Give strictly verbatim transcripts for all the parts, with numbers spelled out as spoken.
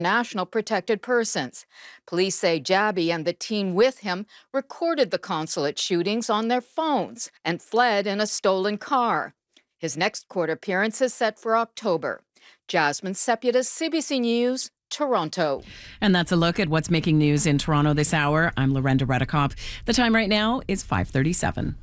national protected persons. Police say Jabi and the teen with him recorded the consulate shootings on their phones and fled in a stolen car. His next court appearance is set for October. Jasmine Sepulveda, C B C News, Toronto. And that's a look at what's making news in Toronto this hour. I'm Lorenda Redekop. The time right now is five thirty-seven.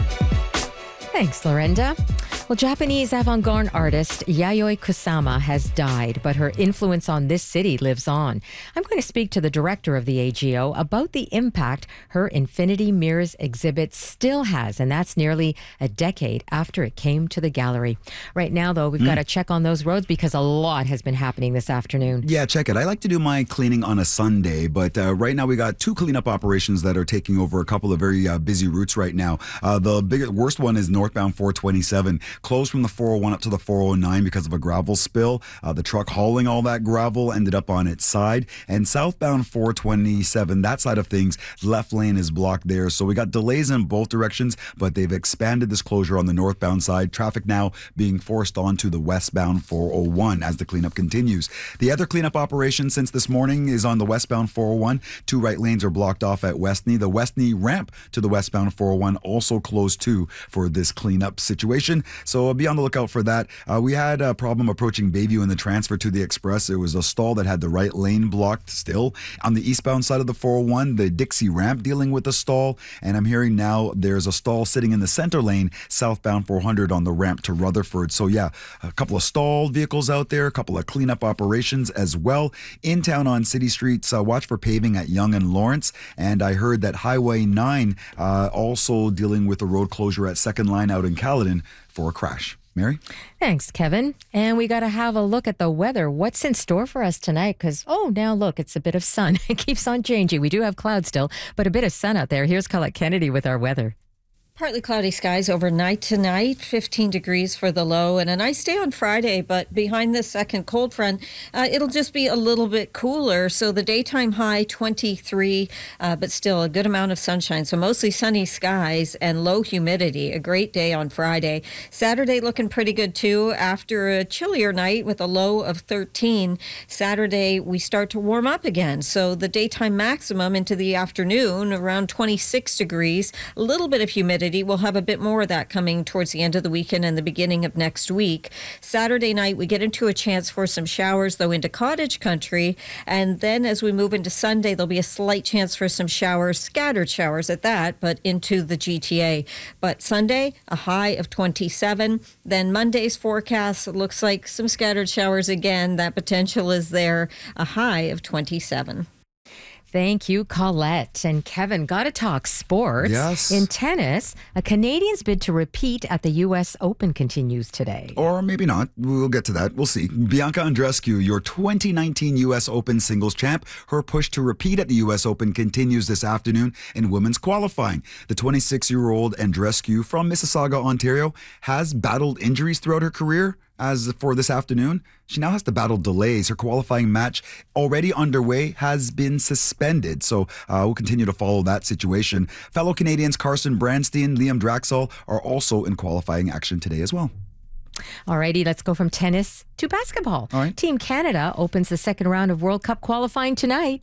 Thanks, Lorenda. Well, Japanese avant-garde artist Yayoi Kusama has died, but her influence on this city lives on. I'm going to speak to the director of the A G O about the impact her Infinity Mirrors exhibit still has, and that's nearly a decade after it came to the gallery. Right now, though, we've mm. got to check on those roads because a lot has been happening this afternoon. Yeah, check it. I like to do my cleaning on a Sunday, but uh, right now we got two cleanup operations that are taking over a couple of very uh, busy routes right now. Uh, the biggest, worst one is northbound four twenty-seven. Closed from the four oh one up to the four oh nine because of a gravel spill. Uh, the truck hauling all that gravel ended up on its side. And southbound four twenty-seven, that side of things, left lane is blocked there. So we got delays in both directions, but they've expanded this closure on the northbound side. Traffic now being forced onto the westbound four oh one as the cleanup continues. The other cleanup operation since this morning is on the westbound four oh one. Two right lanes are blocked off at Westney. The Westney ramp to the westbound four oh one also closed too for this cleanup situation. So be on the lookout for that. Uh, we had a problem approaching Bayview in the transfer to the Express. It was a stall that had the right lane blocked still. On the eastbound side of the four oh one, the Dixie ramp dealing with a stall. And I'm hearing now there's a stall sitting in the center lane, southbound four hundred on the ramp to Rutherford. So yeah, a couple of stalled vehicles out there, a couple of cleanup operations as well. In town on city streets, uh, watch for paving at Yonge and Lawrence. And I heard that Highway nine uh, also dealing with a road closure at Second Line out in Caledon for a crash. Mary? Thanks, Kevin. And we got to have a look at the weather. What's in store for us tonight? Because, oh, now look, it's a bit of sun. It keeps on changing. We do have clouds still, but a bit of sun out there. Here's Colette Kennedy with our weather. Partly cloudy skies overnight tonight, fifteen degrees for the low, and a nice day on Friday, but behind this second cold front, uh, it'll just be a little bit cooler. So the daytime high, twenty-three, uh, but still a good amount of sunshine. So mostly sunny skies and low humidity. A great day on Friday. Saturday looking pretty good too. After a chillier night with a low of thirteen, Saturday we start to warm up again. So the daytime maximum into the afternoon around twenty-six degrees, a little bit of humidity. We'll have a bit more of that coming towards the end of the weekend and the beginning of next week. Saturday night, we get into a chance for some showers, though, into cottage country. And then as we move into Sunday, there'll be a slight chance for some showers, scattered showers at that, but into the G T A. But Sunday, a high of twenty-seven. Then Monday's forecast looks like some scattered showers again. That potential is there, a high of twenty-seven. Thank you, Colette. And Kevin, got to talk sports. Yes. In tennis, a Canadian's bid to repeat at the U S Open continues today. Or maybe not. We'll get to that. We'll see. Bianca Andreescu, your twenty nineteen U S Open singles champ, her push to repeat at the U S Open continues this afternoon in women's qualifying. The twenty-six-year-old Andreescu from Mississauga, Ontario, has battled injuries throughout her career. As for this afternoon, she now has to battle delays. Her qualifying match, already underway, has been suspended. So uh, we'll continue to follow that situation. Fellow Canadians Carson Branstein, Liam Draxel are also in qualifying action today as well. All righty, let's go from tennis to basketball. All right. Team Canada opens the second round of World Cup qualifying tonight.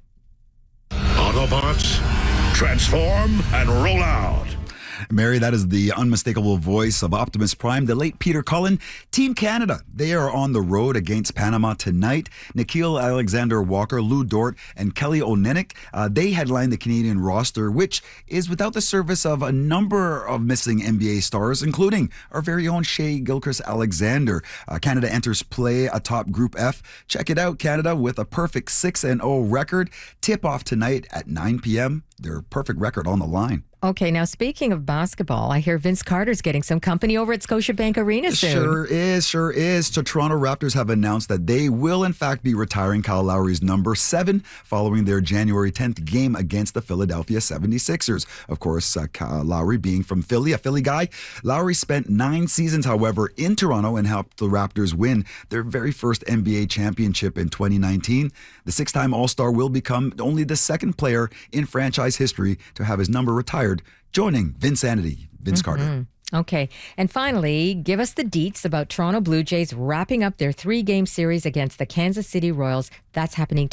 Autobots, transform and roll out. Mary, that is the unmistakable voice of Optimus Prime, the late Peter Cullen. Team Canada, they are on the road against Panama tonight. Nikhil Alexander-Walker, Lou Dort, and Kelly Olynyk, uh, they headline the Canadian roster, which is without the service of a number of missing N B A stars, including our very own Shai Gilgeous-Alexander. Uh, Canada enters play atop Group F. Check it out, Canada, with a perfect six and oh record. Tip-off tonight at nine p.m. Their perfect record on the line. Okay, now speaking of basketball, I hear Vince Carter's getting some company over at Scotiabank Arena soon. Sure is, sure is. So Toronto Raptors have announced that they will in fact be retiring Kyle Lowry's number seven following their January tenth game against the Philadelphia seventy-sixers. Of course, uh, Kyle Lowry being from Philly, a Philly guy. Lowry spent nine seasons, however, in Toronto and helped the Raptors win their very first N B A championship in twenty nineteen. The six-time All-Star will become only the second player in franchise history to have his number retired, joining Vinsanity, Vince mm-hmm. Carter. Okay. And finally, give us the deets about Toronto Blue Jays wrapping up their three-game series against the Kansas City Royals. That's happening